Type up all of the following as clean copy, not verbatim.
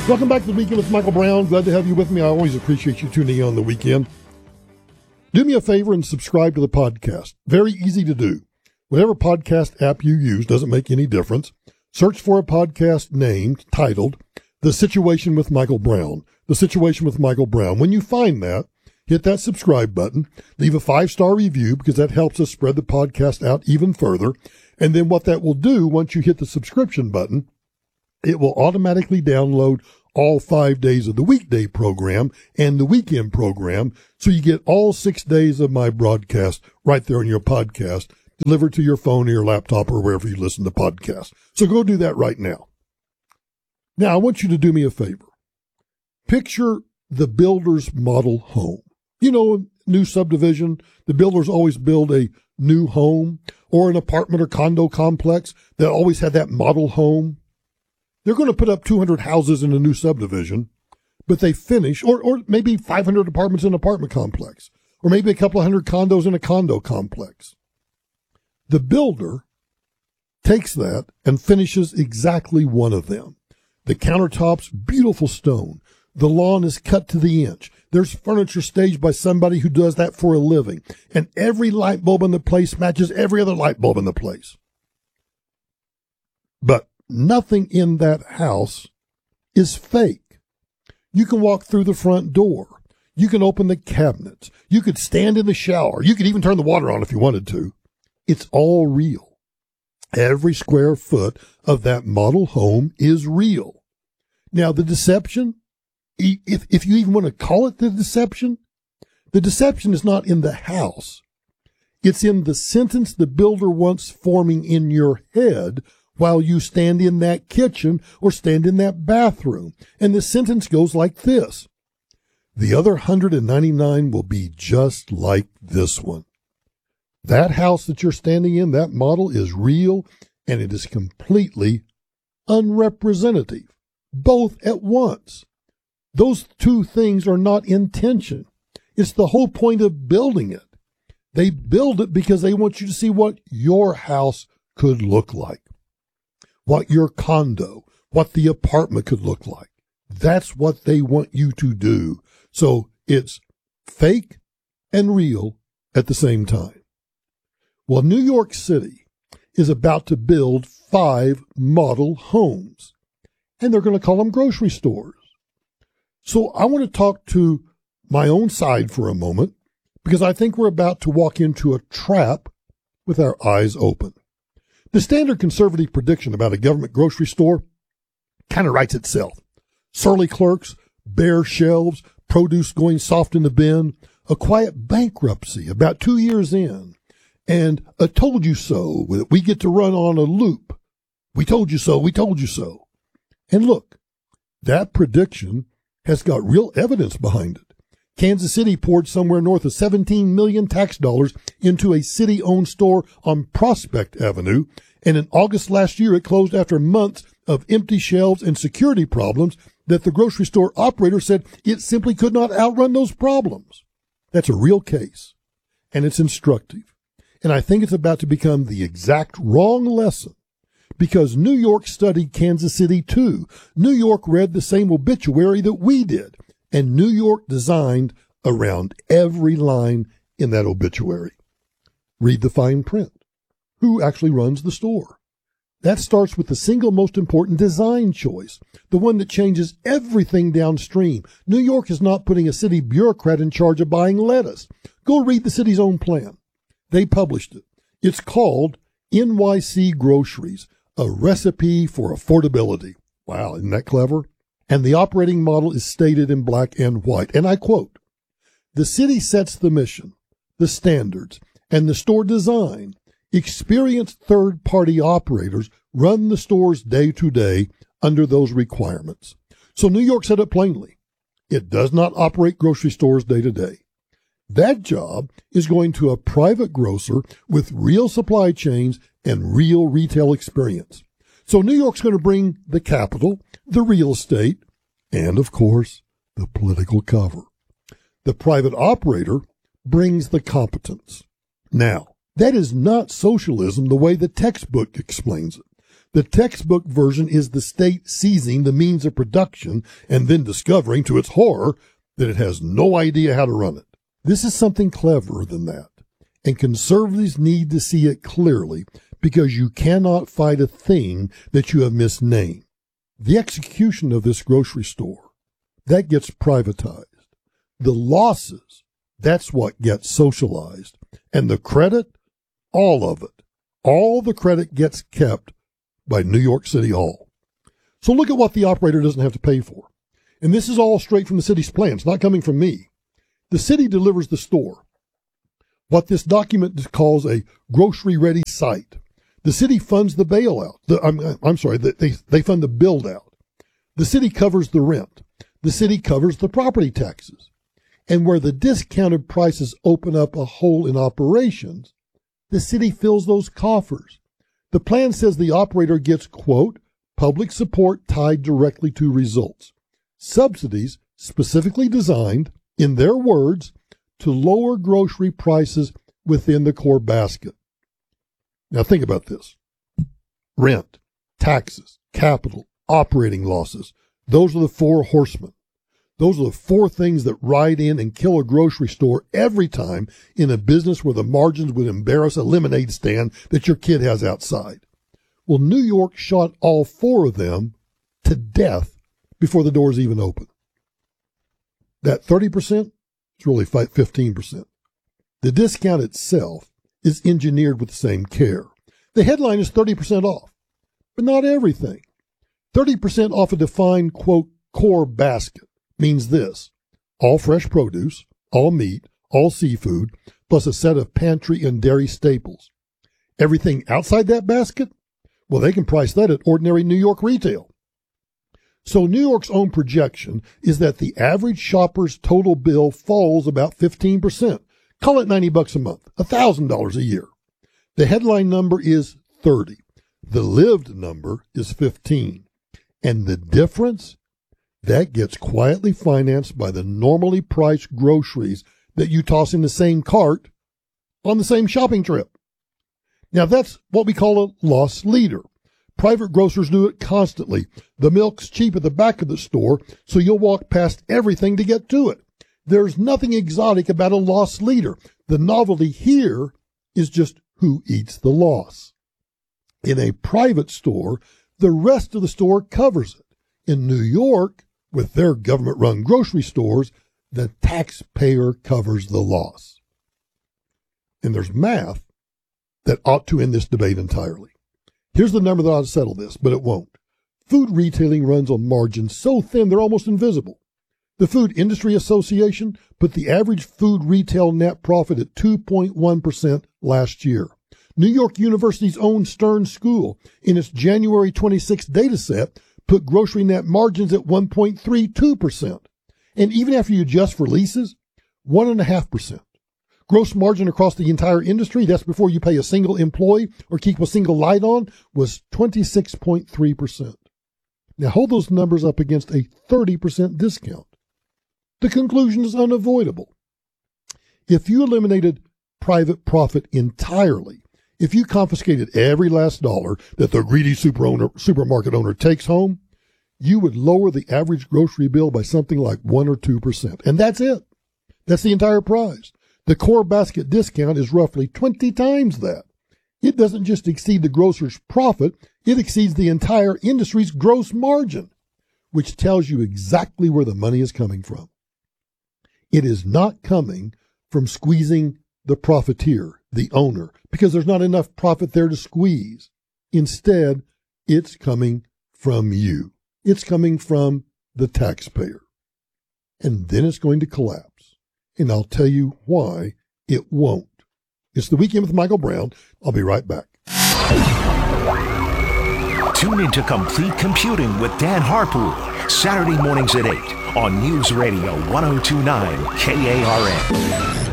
Welcome back to The Weekend with Michael Brown. Glad to have you with me. I always appreciate you tuning in on the weekend. Do me a favor and subscribe to the podcast. Very easy to do. Whatever podcast app you use, doesn't make any difference. Search for a podcast named, titled, The Situation with Michael Brown. The Situation with Michael Brown. When you find that, hit that subscribe button. Leave a 5-star review because that helps us spread the podcast out even further. And then what that will do, once you hit the subscription button, it will automatically download all 5 days of the weekday program and the weekend program, so you get all 6 days of my broadcast right there in your podcast, delivered to your phone or your laptop or wherever you listen to podcasts. So go do that right now. Now, I want you to do me a favor. Picture the builder's model home. You know, new subdivision, the builders always build a new home or an apartment or condo complex that always had that model home. They're going to put up 200 houses in a new subdivision, but they finish, or maybe 500 apartments in an apartment complex, or maybe a couple of hundred condos in a condo complex. The builder takes that and finishes exactly one of them. The countertops, beautiful stone. The lawn is cut to the inch. There's furniture staged by somebody who does that for a living. And every light bulb in the place matches every other light bulb in the place. But nothing in that house is fake. You can walk through the front door. You can open the cabinets. You could stand in the shower. You could even turn the water on if you wanted to. It's all real. Every square foot of that model home is real. Now, the deception, if you even want to call it the deception is not in the house. It's in the sentence the builder wants forming in your head while you stand in that kitchen or stand in that bathroom. And the sentence goes like this: the other 199 will be just like this one. That house that you're standing in, that model, is real, and it is completely unrepresentative, both at once. Those two things are not in tension. It's the whole point of building it. They build it because they want you to see what your house could look like, what your condo, what the apartment could look like. That's what they want you to do. So it's fake and real at the same time. Well, New York City is about to build 5 model homes, and they're going to call them grocery stores. So I want to talk to my own side for a moment, because I think we're about to walk into a trap with our eyes open. The standard conservative prediction about a government grocery store kind of writes itself. Surly clerks, bare shelves, produce going soft in the bin, a quiet bankruptcy about 2 years in, and a told you so that we get to run on a loop. We told you so, we told you so. And look, that prediction has got real evidence behind it. Kansas City poured somewhere north of 17 million tax dollars into a city-owned store on Prospect Avenue, and in August last year it closed after months of empty shelves and security problems that the grocery store operator said it simply could not outrun those problems. That's a real case, and it's instructive. And I think it's about to become the exact wrong lesson, because New York studied Kansas City too. New York read the same obituary that we did, and New York designed around every line in that obituary. Read the fine print. Who actually runs the store? That starts with the single most important design choice, the one that changes everything downstream. New York is not putting a city bureaucrat in charge of buying lettuce. Go read the city's own plan. They published it. It's called NYC Groceries, a recipe for affordability. Wow, isn't that clever? And the operating model is stated in black and white. And I quote, "The city sets the mission, the standards, and the store design. Experienced third-party operators run the stores day to day under those requirements." So New York said it plainly. It does not operate grocery stores day to day. That job is going to a private grocer with real supply chains and real retail experience. So New York's going to bring the capital, the real estate, and, of course, the political cover. The private operator brings the competence. Now, that is not socialism the way the textbook explains it. The textbook version is the state seizing the means of production and then discovering, to its horror, that it has no idea how to run it. This is something cleverer than that, and conservatives need to see it clearly because you cannot fight a thing that you have misnamed. The execution of this grocery store, that gets privatized. The losses, that's what gets socialized. And the credit, all of it, all the credit gets kept by New York City Hall. So look at what the operator doesn't have to pay for. And this is all straight from the city's plan. It's not coming from me. The city delivers the store, what this document calls a grocery-ready site. The city funds the bailout. They fund the build-out. The city covers the rent. The city covers the property taxes. And where the discounted prices open up a hole in operations, the city fills those coffers. The plan says the operator gets, quote, public support tied directly to results. Subsidies specifically designed, in their words, to lower grocery prices within the core basket. Now think about this. Rent, taxes, capital, operating losses. Those are the four horsemen. Those are the four things that ride in and kill a grocery store every time in a business where the margins would embarrass a lemonade stand that your kid has outside. Well, New York shot all four of them to death before the doors even open. That 30% is really 15%. The discount itself is engineered with the same care. The headline is 30% off, but not everything. 30% off a defined, quote, core basket means this: all fresh produce, all meat, all seafood, plus a set of pantry and dairy staples. Everything outside that basket, well, they can price that at ordinary New York retail. So New York's own projection is that the average shopper's total bill falls about 15%. Call it $90 a month, $1,000 a year. The headline number is 30. The lived number is 15. And the difference? That gets quietly financed by the normally priced groceries that you toss in the same cart on the same shopping trip. Now that's what we call a loss leader. Private grocers do it constantly. The milk's cheap at the back of the store, so you'll walk past everything to get to it. There's nothing exotic about a loss leader. The novelty here is just who eats the loss. In a private store, the rest of the store covers it. In New York, with their government-run grocery stores, the taxpayer covers the loss. And there's math that ought to end this debate entirely. Here's the number that ought to settle this, but it won't. Food retailing runs on margins so thin they're almost invisible. The Food Industry Association put the average food retail net profit at 2.1% last year. New York University's own Stern School, in its January 26th data set, put grocery net margins at 1.32%. And even after you adjust for leases, 1.5%. Gross margin across the entire industry, that's before you pay a single employee or keep a single light on, was 26.3%. Now hold those numbers up against a 30% discount. The conclusion is unavoidable. If you eliminated private profit entirely, if you confiscated every last dollar that the greedy supermarket owner takes home, you would lower the average grocery bill by something like 1 or 2%. And that's it. That's the entire prize. The core basket discount is roughly 20 times that. It doesn't just exceed the grocer's profit, it exceeds the entire industry's gross margin, which tells you exactly where the money is coming from. It is not coming from squeezing the profiteer, the owner, because there's not enough profit there to squeeze. Instead, it's coming from you. It's coming from the taxpayer. And then it's going to collapse. And I'll tell you why it won't. It's the Weekend with Michael Brown. I'll be right back. Tune into Complete Computing with Dan Harpool, Saturday mornings at 8 on News Radio 102.9 KARN.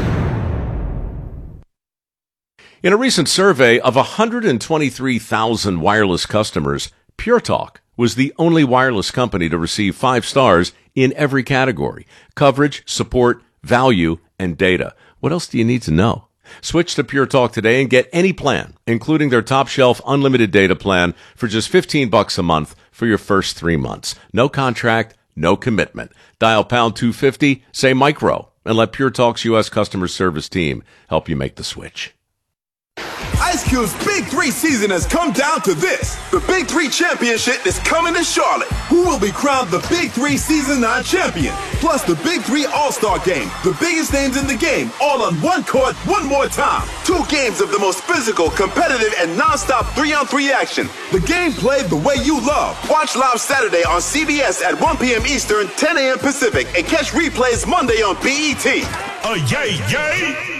In a recent survey of 123,000 wireless customers, Pure Talk was the only wireless company to receive 5 stars in every category: coverage, support, value, and data. What else do you need to know? Switch to Pure Talk today and get any plan, including their top shelf unlimited data plan for just $15 a month for your first 3 months. No contract, no commitment. Dial pound 250, say micro, and let Pure Talk's U.S. customer service team help you make the switch. Ice Cube's Big 3 season has come down to this. The Big 3 Championship is coming to Charlotte. Who will be crowned the Big 3 Season 9 champion? Plus the Big 3 All-Star Game. The biggest names in the game, all on one court, one more time. 2 games of the most physical, competitive, and non-stop 3-on-3 action. The game played the way you love. Watch live Saturday on CBS at 1 p.m. Eastern, 10 a.m. Pacific, and catch replays Monday on BET. Yay, yay!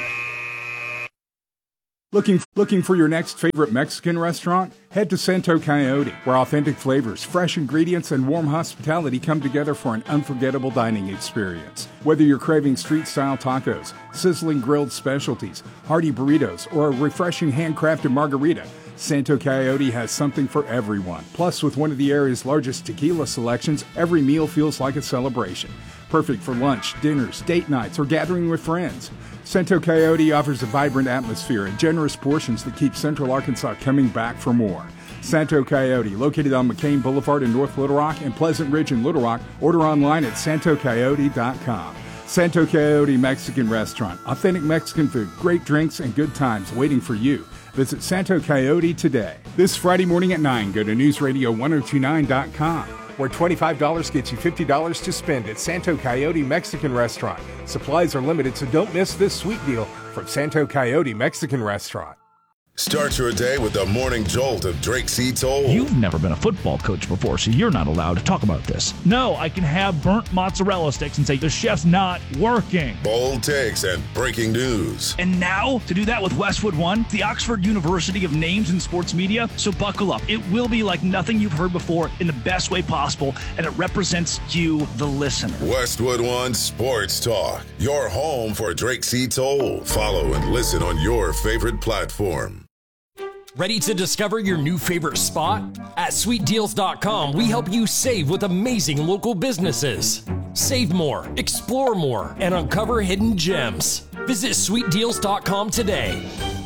Looking for your next favorite Mexican restaurant? Head to Santo Coyote, where authentic flavors, fresh ingredients, and warm hospitality come together for an unforgettable dining experience. Whether you're craving street-style tacos, sizzling grilled specialties, hearty burritos, or a refreshing handcrafted margarita, Santo Coyote has something for everyone. Plus, with one of the area's largest tequila selections, every meal feels like a celebration. Perfect for lunch, dinners, date nights, or gathering with friends. Santo Coyote offers a vibrant atmosphere and generous portions that keep Central Arkansas coming back for more. Santo Coyote, located on McCain Boulevard in North Little Rock and Pleasant Ridge in Little Rock. Order online at santocoyote.com. Santo Coyote Mexican Restaurant. Authentic Mexican food, great drinks, and good times waiting for you. Visit Santo Coyote today. This Friday morning at 9, go to newsradio1029.com. where $25 gets you $50 to spend at Santo Coyote Mexican Restaurant. Supplies are limited, so don't miss this sweet deal from Santo Coyote Mexican Restaurant. Start your day with the morning jolt of Drake C. Toll. You've never been a football coach before, so you're not allowed to talk about this. No, I can have burnt mozzarella sticks and say, the chef's not working. Bold takes and breaking news. And now, to do that with Westwood One, the Oxford University of names in sports media, so buckle up. It will be like nothing you've heard before in the best way possible, and it represents you, the listener. Westwood One Sports Talk, your home for Drake C. Toll. Follow and listen on your favorite platform. Ready to discover your new favorite spot? At sweetdeals.com, we help you save with amazing local businesses. Save more, explore more, and uncover hidden gems. Visit sweetdeals.com today.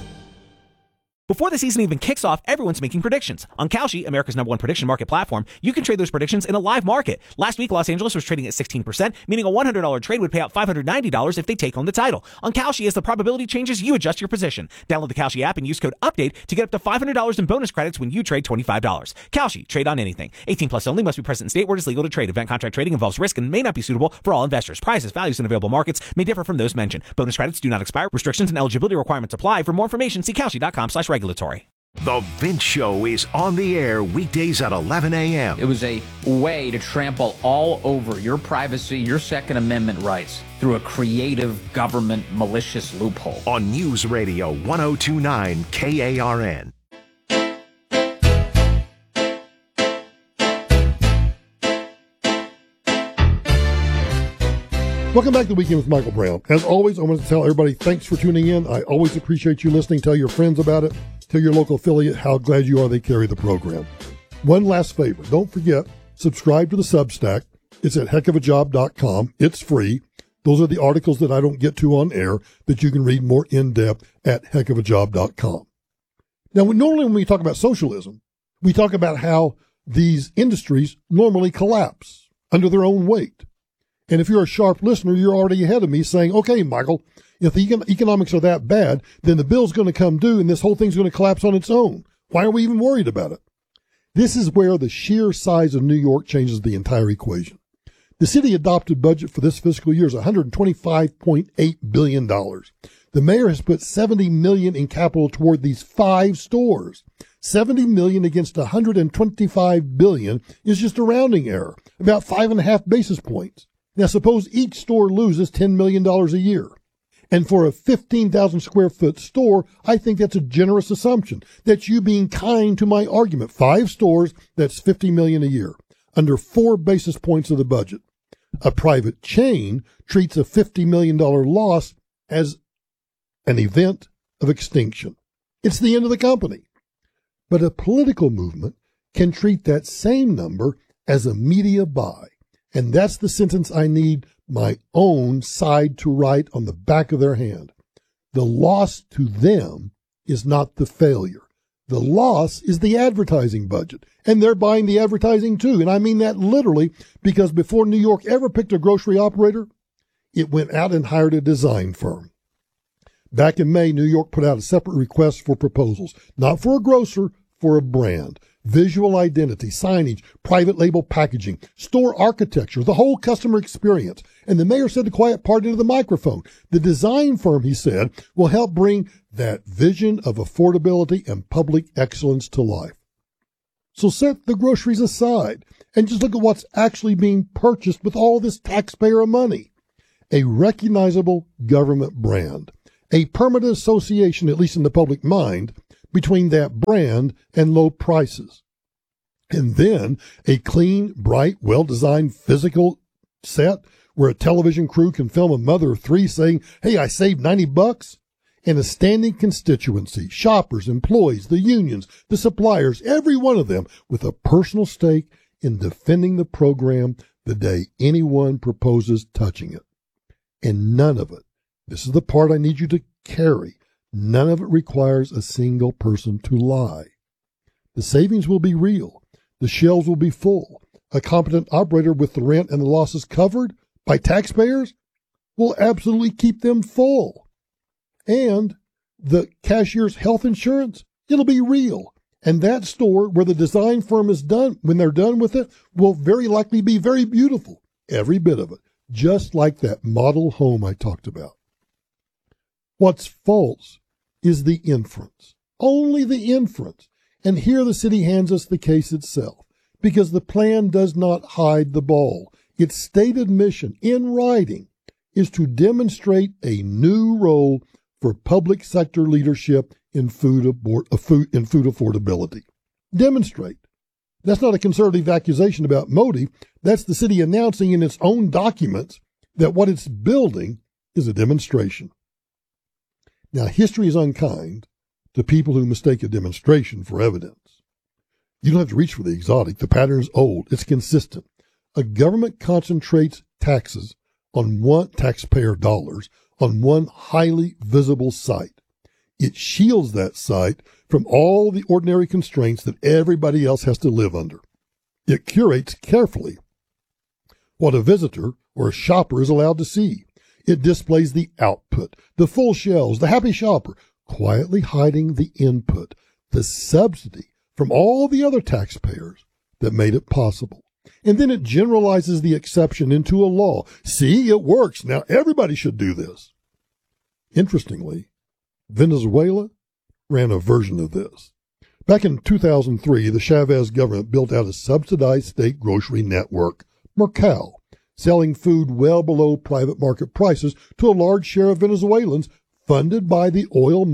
Before the season even kicks off, everyone's making predictions. On Kalshi, America's #1 prediction market platform, you can trade those predictions in a live market. Last week, Los Angeles was trading at 16%, meaning a $100 trade would pay out $590 if they take home the title. On Kalshi, as the probability changes, you adjust your position. Download the Kalshi app and use code UPDATE to get up to $500 in bonus credits when you trade $25. Kalshi, trade on anything. 18 plus only, must be present in state where it is legal to trade. Event contract trading involves risk and may not be suitable for all investors. Prices, values, and available markets may differ from those mentioned. Bonus credits do not expire. Restrictions and eligibility requirements apply. For more information, see Kalshi.com/regulatory. The Vince Show is on the air weekdays at 11 a.m. It was a way to trample all over your privacy, your Second Amendment rights through a creative government malicious loophole. On News Radio 1029 KARN. Welcome back to The Weekend with Michael Brown. As always, I want to tell everybody thanks for tuning in. I always appreciate you listening. Tell your friends about it. Tell your local affiliate how glad you are they carry the program. One last favor. Don't forget, subscribe to the Substack. It's at heckofajob.com. It's free. Those are the articles that I don't get to on air that you can read more in depth at heckofajob.com. Now, normally when we talk about socialism, we talk about how these industries normally collapse under their own weight. And if you're a sharp listener, you're already ahead of me saying, okay, Michael, if the economics are that bad, then the bill's going to come due and this whole thing's going to collapse on its own. Why are we even worried about it? This is where the sheer size of New York changes the entire equation. The city adopted budget for this fiscal year is $125.8 billion. The mayor has put $70 million in capital toward these 5 stores. $70 million against $125 billion is just a rounding error, about 5.5 basis points. Now, suppose each store loses $10 million a year. And for a 15,000 square foot store, I think that's a generous assumption. That's you being kind to my argument. 5 stores, that's $50 million a year, under 4 basis points of the budget. A private chain treats a $50 million loss as an event of extinction. It's the end of the company. But a political movement can treat that same number as a media buy. And that's the sentence I need my own side to write on the back of their hand. The loss to them is not the failure. The loss is the advertising budget, and they're buying the advertising too. And I mean that literally, because before New York ever picked a grocery operator, it went out and hired a design firm. Back in May, New York put out a separate request for proposals, not for a grocer, for a brand. Visual identity, signage, private label packaging, store architecture, the whole customer experience. And the mayor said the quiet part into the microphone. The design firm, he said, will help bring that vision of affordability and public excellence to life. So set the groceries aside and just look at what's actually being purchased with all this taxpayer money. A recognizable government brand, a permanent association, at least in the public mind, between that brand and low prices. And then a clean, bright, well-designed physical set where a television crew can film a mother of three saying, "Hey, I saved $90. And a standing constituency, shoppers, employees, the unions, the suppliers, every one of them with a personal stake in defending the program the day anyone proposes touching it. And none of it, this is the part I need you to carry, none of it requires a single person to lie. The savings will be real. The shelves will be full. A competent operator with the rent and the losses covered by taxpayers will absolutely keep them full. And the cashier's health insurance, it'll be real. And that store where the design firm is done, when they're done with it, will very likely be very beautiful. Every bit of it. Just like that model home I talked about. What's false is the inference. Only the inference. And here the city hands us the case itself, because the plan does not hide the ball. Its stated mission, in writing, is to demonstrate a new role for public sector leadership in food affordability. Demonstrate. That's not a conservative accusation about motive. That's the city announcing in its own documents that what it's building is a demonstration. Now, history is unkind to people who mistake a demonstration for evidence. You don't have to reach for the exotic. The pattern's old. It's consistent. A government concentrates taxes on one taxpayer dollars on one highly visible site. It shields that site from all the ordinary constraints that everybody else has to live under. It curates carefully what a visitor or a shopper is allowed to see. It displays the output, the full shelves, the happy shopper, quietly hiding the input, the subsidy from all the other taxpayers that made it possible. And then it generalizes the exception into a law. See, it works. Now everybody should do this. Interestingly, Venezuela ran a version of this. Back in 2003, the Chavez government built out a subsidized state grocery network, Mercal, selling food well below private market prices to a large share of Venezuelans, funded by the oil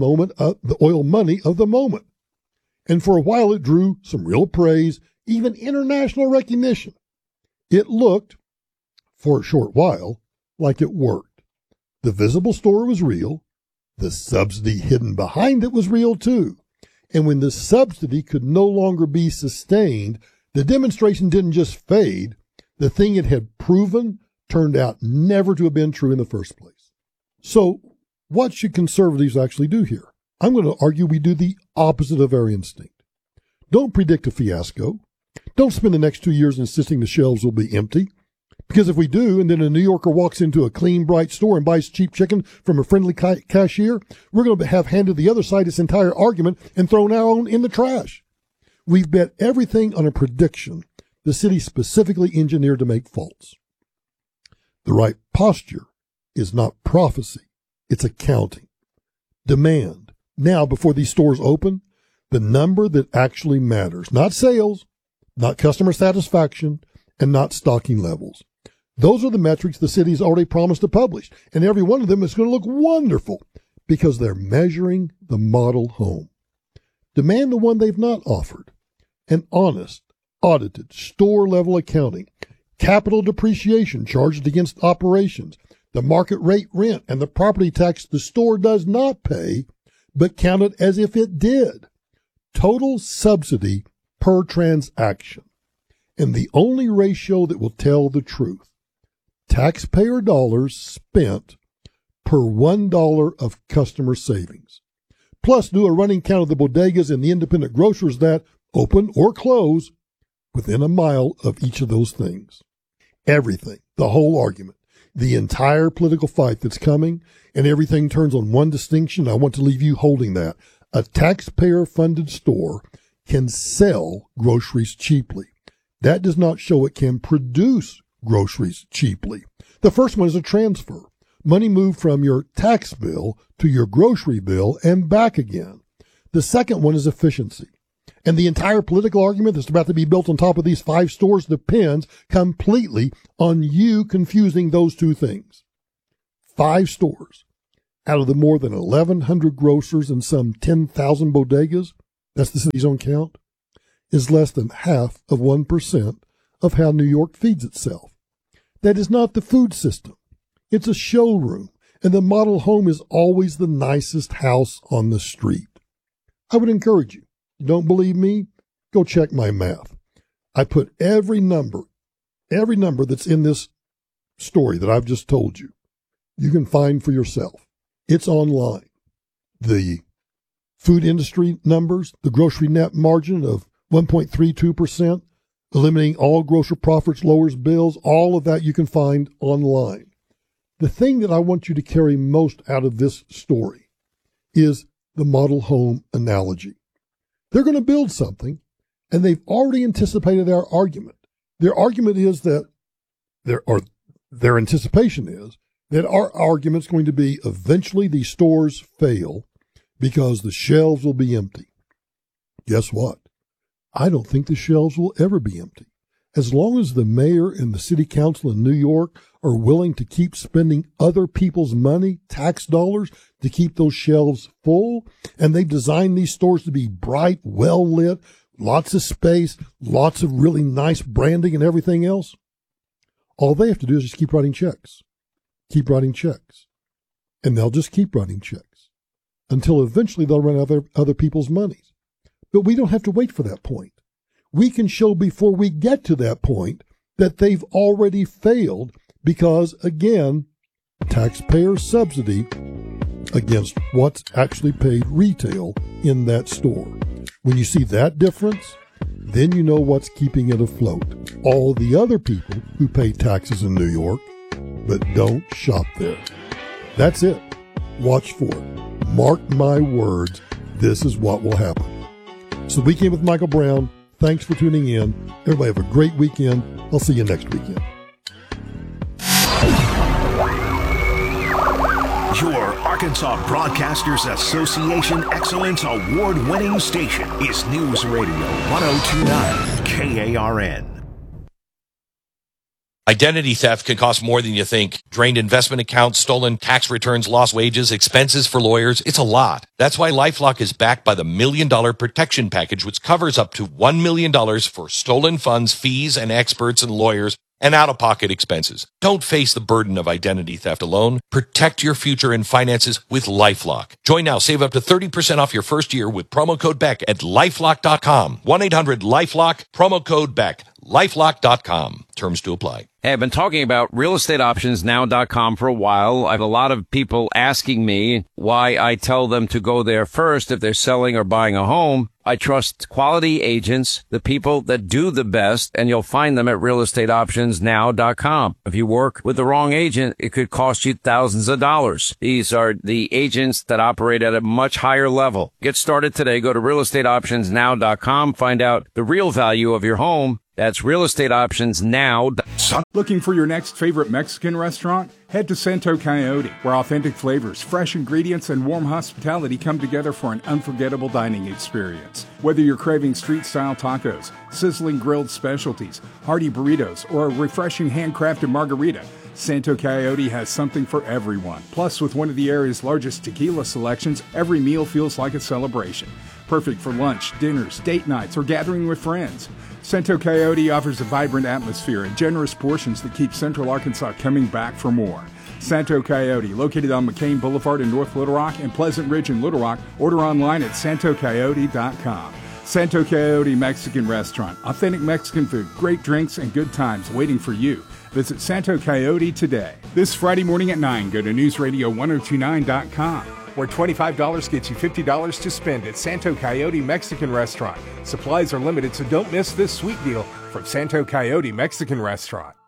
money of the moment. And for a while it drew some real praise, even international recognition. It looked, for a short while, like it worked. The visible store was real. The subsidy hidden behind it was real too. And when the subsidy could no longer be sustained, the demonstration didn't just fade. The thing it had proven turned out never to have been true in the first place. So what should conservatives actually do here? I'm going to argue we do the opposite of our instinct. Don't predict a fiasco. Don't spend the next 2 years insisting the shelves will be empty. Because if we do, and then a New Yorker walks into a clean, bright store and buys cheap chicken from a friendly cashier, we're going to have handed the other side its entire argument and thrown our own in the trash. We've bet everything on a prediction the city specifically engineered to make false. The right posture is not prophecy. It's accounting. Demand. Now, before these stores open, the number that actually matters. Not sales, not customer satisfaction, and not stocking levels. Those are the metrics the city's already promised to publish, and every one of them is going to look wonderful because they're measuring the model home. Demand the one they've not offered. An honest, audited, store-level accounting, capital depreciation charged against operations, the market rate rent, and the property tax the store does not pay, but counted as if it did. Total subsidy per transaction. And the only ratio that will tell the truth. Taxpayer dollars spent per $1 of customer savings. Plus, do a running count of the bodegas and the independent grocers that open or close within a mile of each of those things. Everything, the whole argument, the entire political fight that's coming, and everything turns on one distinction. I want to leave you holding that. A taxpayer-funded store can sell groceries cheaply. That does not show it can produce groceries cheaply. The first one is a transfer. Money moved from your tax bill to your grocery bill and back again. The second one is efficiency. And the entire political argument that's about to be built on top of these 5 stores depends completely on you confusing those two things. 5 stores out of the more than 1,100 grocers and some 10,000 bodegas, that's the city's own count, is less than half of 1% of how New York feeds itself. That is not the food system. It's a showroom, and the model home is always the nicest house on the street. I would encourage you. You don't believe me? Go check my math. I put every number that's in this story that I've just told you, you can find for yourself. It's online. The food industry numbers, the grocery net margin of 1.32%, eliminating all grocer profits, lowers bills, all of that you can find online. The thing that I want you to carry most out of this story is the model home analogy. They're going to build something, and they've already anticipated our argument. Their argument is that their anticipation is that our argument's going to be eventually these stores fail because the shelves will be empty. Guess what? I don't think the shelves will ever be empty. As long as the mayor and the city council in New York are willing to keep spending other people's money, tax dollars, to keep those shelves full, and they've designed these stores to be bright, well lit, lots of space, lots of really nice branding and everything else, all they have to do is just keep writing checks. Keep writing checks. And they'll just keep writing checks until eventually they'll run out of other people's monies. But we don't have to wait for that point. We can show before we get to that point that they've already failed because, again, taxpayer subsidy against what's actually paid retail in that store. When you see that difference, then you know what's keeping it afloat. All the other people who pay taxes in New York but don't shop there. That's it. Watch for it. Mark my words, this is what will happen. It's the Weekend with Michael Brown. Thanks for tuning in. Everybody have a great weekend. I'll see you next weekend. Your Arkansas Broadcasters Association Excellence Award-winning station is News Radio 102.9 KARN. Identity theft can cost more than you think. Drained investment accounts, stolen tax returns, lost wages, expenses for lawyers. It's a lot. That's why LifeLock is backed by the $1 Million Protection Package, which covers up to $1 million for stolen funds, fees, and experts and lawyers, and out-of-pocket expenses. Don't face the burden of identity theft alone. Protect your future and finances with LifeLock. Join now. Save up to 30% off your first year with promo code BECK at LifeLock.com. 1-800-LifeLock, promo code BECK. LifeLock.com. Terms to apply. Hey, I've been talking about realestateoptionsnow.com for a while. I have a lot of people asking me why I tell them to go there first if they're selling or buying a home. I trust quality agents, the people that do the best, and you'll find them at realestateoptionsnow.com. If you work with the wrong agent, it could cost you thousands of dollars. These are the agents that operate at a much higher level. Get started today. Go to realestateoptionsnow.com. Find out the real value of your home. That's realestateoptionsnow.com. Looking for your next favorite Mexican restaurant? Head to Santo Coyote, where authentic flavors, fresh ingredients, and warm hospitality come together for an unforgettable dining experience. Whether you're craving street-style tacos, sizzling grilled specialties, hearty burritos, or a refreshing handcrafted margarita, Santo Coyote has something for everyone. Plus, with one of the area's largest tequila selections, every meal feels like a celebration. Perfect for lunch, dinners, date nights, or gathering with friends. Santo Coyote offers a vibrant atmosphere and generous portions that keep Central Arkansas coming back for more. Santo Coyote, located on McCain Boulevard in North Little Rock and Pleasant Ridge in Little Rock. Order online at santocoyote.com. Santo Coyote Mexican Restaurant. Authentic Mexican food, great drinks, and good times waiting for you. Visit Santo Coyote today. This Friday morning at 9, go to newsradio1029.com, where $25 gets you $50 to spend at Santo Coyote Mexican Restaurant. Supplies are limited, so don't miss this sweet deal from Santo Coyote Mexican Restaurant.